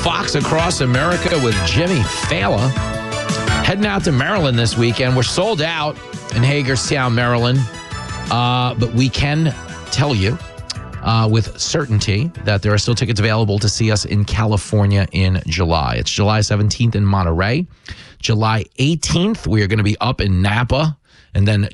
Fox Across America with Jimmy Fallon. Heading out to Maryland this weekend. We're sold out in Hagerstown, Maryland. But we can tell you with certainty that there are still tickets available to see us in California in July. It's July 17th in Monterey. July 18th, we are going to be up in Napa. And then